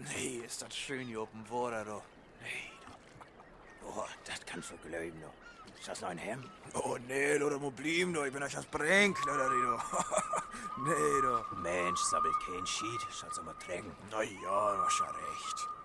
Nee, ist das schön hier oben Water, du. Nee, Oh, das kannst du glauben, du. Ist das noch ein Hemd? Oh, nee, du, da muss bleiben, du. Ich bin euch das Brink, du. Nee, du. Mensch, sabbelt kein Schied. Schaut's mal trinken. Na ja, du hast ja recht.